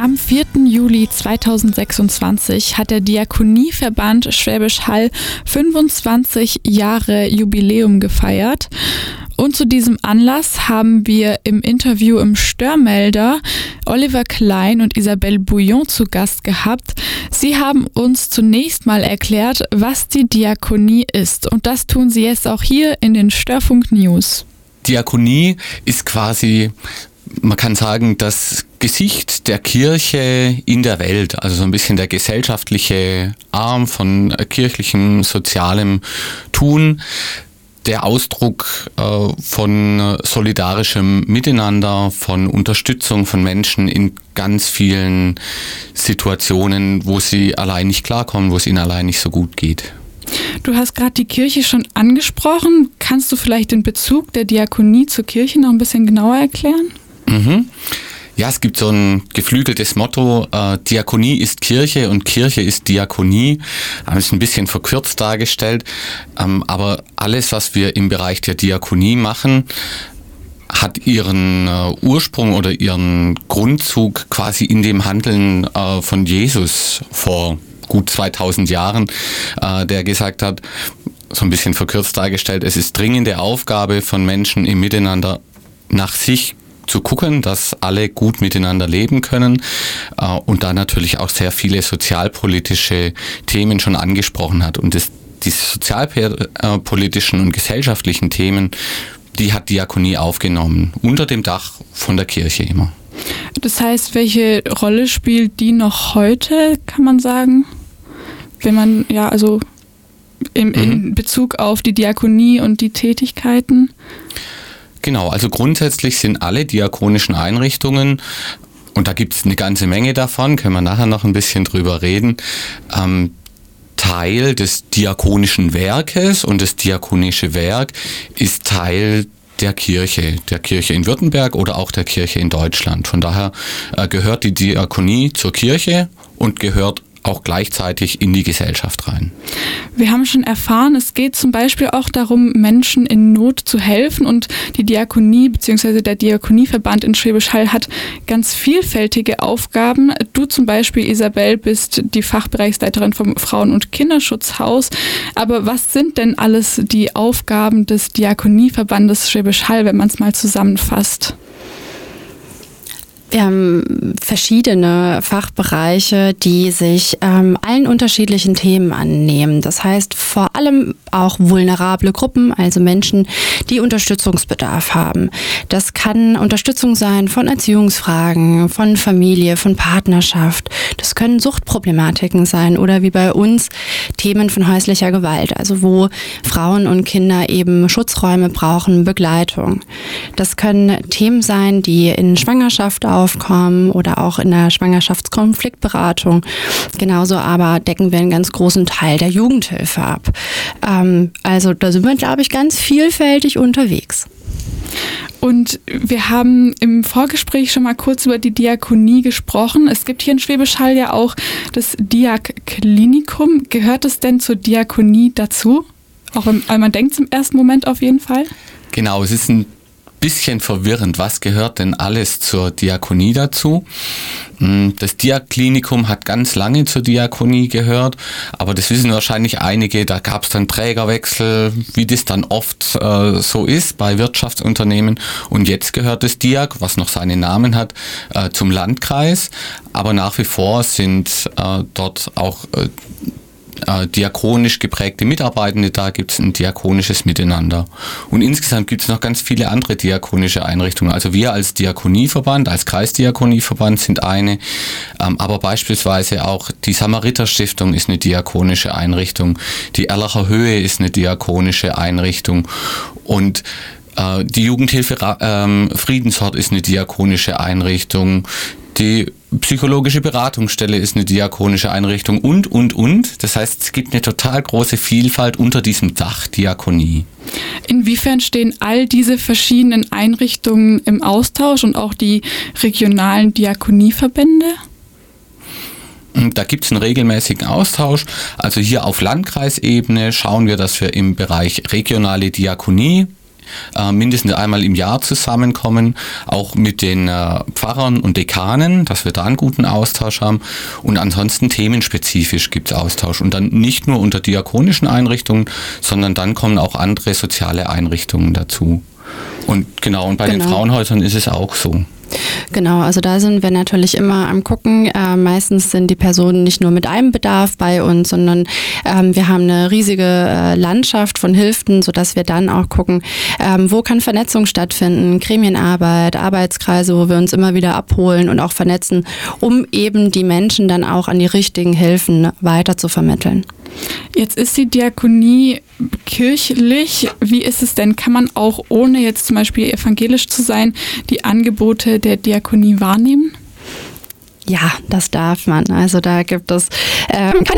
Am 4. Juli 2026 hat der Diakonieverband Schwäbisch Hall 25 Jahre Jubiläum gefeiert. Und zu diesem Anlass haben wir im Interview im Störmelder Oliver Klein und Isabelle Bouillon zu Gast gehabt. Sie haben uns zunächst mal erklärt, was die Diakonie ist. Und das tun sie jetzt auch hier in den Störfunk News. Diakonie ist quasi, man kann sagen, das Gesicht der Kirche in der Welt, also so ein bisschen der gesellschaftliche Arm von kirchlichem, sozialem Tun, der Ausdruck von solidarischem Miteinander, von Unterstützung von Menschen in ganz vielen Situationen, wo sie allein nicht klarkommen, wo es ihnen allein nicht so gut geht. Du hast gerade die Kirche schon angesprochen. Kannst du vielleicht den Bezug der Diakonie zur Kirche noch ein bisschen genauer erklären? Ja, es gibt so ein geflügeltes Motto, Diakonie ist Kirche und Kirche ist Diakonie. Das ist ein bisschen verkürzt dargestellt, aber alles, was wir im Bereich der Diakonie machen, hat ihren Ursprung oder ihren Grundzug quasi in dem Handeln von Jesus vor gut 2000 Jahren, der gesagt hat, so ein bisschen verkürzt dargestellt, es ist dringende Aufgabe von Menschen im Miteinander nach sich zu gucken, dass alle gut miteinander leben können und da natürlich auch sehr viele sozialpolitische Themen schon angesprochen hat. Und diese sozialpolitischen und gesellschaftlichen Themen, die hat Diakonie aufgenommen, unter dem Dach von der Kirche immer. Das heißt, welche Rolle spielt die noch heute, kann man sagen? Wenn man, ja, also in Bezug auf die Diakonie und die Tätigkeiten? Genau, also grundsätzlich sind alle diakonischen Einrichtungen, und da gibt es eine ganze Menge davon, können wir nachher noch ein bisschen drüber reden, Teil des diakonischen Werkes, und das diakonische Werk ist Teil der Kirche in Württemberg oder auch der Kirche in Deutschland. Von daher gehört die Diakonie zur Kirche und gehört auch gleichzeitig in die Gesellschaft rein. Wir haben schon erfahren, es geht zum Beispiel auch darum, Menschen in Not zu helfen, und die Diakonie bzw. der Diakonieverband in Schwäbisch Hall hat ganz vielfältige Aufgaben. Du zum Beispiel, Isabelle, bist die Fachbereichsleiterin vom Frauen- und Kinderschutzhaus. Aber was sind denn alles die Aufgaben des Diakonieverbandes Schwäbisch Hall, wenn man es mal zusammenfasst? Wir haben verschiedene Fachbereiche, die sich allen unterschiedlichen Themen annehmen. Das heißt vor allem auch vulnerable Gruppen, also Menschen, die Unterstützungsbedarf haben. Das kann Unterstützung sein von Erziehungsfragen, von Familie, von Partnerschaft. Das können Suchtproblematiken sein oder wie bei uns Themen von häuslicher Gewalt, also wo Frauen und Kinder eben Schutzräume brauchen, Begleitung. Das können Themen sein, die in Schwangerschaft aufkommen oder auch in der Schwangerschaftskonfliktberatung. Genauso aber decken wir einen ganz großen Teil der Jugendhilfe ab. Also da sind wir, glaube ich, ganz vielfältig unterwegs. Und wir haben im Vorgespräch schon mal kurz über die Diakonie gesprochen. Es gibt hier in Schwäbisch Hall ja auch das Diak-Klinikum. Gehört es denn zur Diakonie dazu? Auch man denkt es im ersten Moment auf jeden Fall. Genau, es ist ein bisschen verwirrend. Was gehört denn alles zur Diakonie dazu? Das Diak-Klinikum hat ganz lange zur Diakonie gehört, aber das wissen wahrscheinlich einige, da gab es dann Trägerwechsel, wie das dann oft so ist bei Wirtschaftsunternehmen, und jetzt gehört das Diak, was noch seinen Namen hat, zum Landkreis, aber nach wie vor sind dort auch diakonisch geprägte Mitarbeitende, da gibt es ein diakonisches Miteinander. Und insgesamt gibt es noch ganz viele andere diakonische Einrichtungen. Also wir als Diakonieverband, als Kreisdiakonieverband sind eine, aber beispielsweise auch die Samariter-Stiftung ist eine diakonische Einrichtung, die Erlacher Höhe ist eine diakonische Einrichtung, und die Jugendhilfe Friedenshort ist eine diakonische Einrichtung. Die psychologische Beratungsstelle ist eine diakonische Einrichtung und. Das heißt, es gibt eine total große Vielfalt unter diesem Dach Diakonie. Inwiefern stehen all diese verschiedenen Einrichtungen im Austausch und auch die regionalen Diakonieverbände? Da gibt es einen regelmäßigen Austausch. Also hier auf Landkreisebene schauen wir, dass wir im Bereich regionale Diakonie mindestens einmal im Jahr zusammenkommen, auch mit den Pfarrern und Dekanen, dass wir da einen guten Austausch haben. Und ansonsten themenspezifisch gibt es Austausch. Und dann nicht nur unter diakonischen Einrichtungen, sondern dann kommen auch andere soziale Einrichtungen dazu. Und und bei den Frauenhäusern ist es auch so. Genau, also da sind wir natürlich immer am Gucken. Meistens sind die Personen nicht nur mit einem Bedarf bei uns, sondern wir haben eine riesige Landschaft von Hilfen, sodass wir dann auch gucken, wo kann Vernetzung stattfinden, Gremienarbeit, Arbeitskreise, wo wir uns immer wieder abholen und auch vernetzen, um eben die Menschen dann auch an die richtigen Hilfen weiter zu vermitteln. Jetzt ist die Diakonie kirchlich. Wie ist es denn? Kann man auch, ohne jetzt zum Beispiel evangelisch zu sein, die Angebote der Diakonie wahrnehmen? Ja, das darf man. Also da gibt es keine